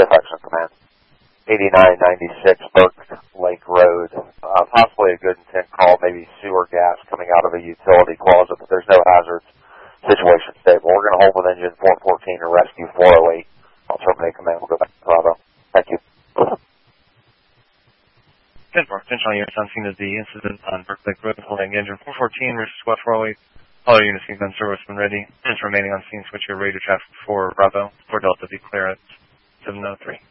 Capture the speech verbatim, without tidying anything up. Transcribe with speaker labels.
Speaker 1: Diff Action Command. eighty-nine ninety-six Burke Lake Road. Uh, possibly a good intent call, maybe sewer gas coming out of a utility closet, but there's no hazards. Situation stable. We're going to hold with engine four fourteen and rescue four oh eight. I'll terminate command. We'll go back to Bravo. Thank you.
Speaker 2: ten four, attention all units on scene of the incident on Burke Lake Road, holding engine four fourteen, versus squad four oh eight. All units being done service when ready. Units remaining on scene, switch your radio traffic for Bravo. For Delta, be clear at seven oh three.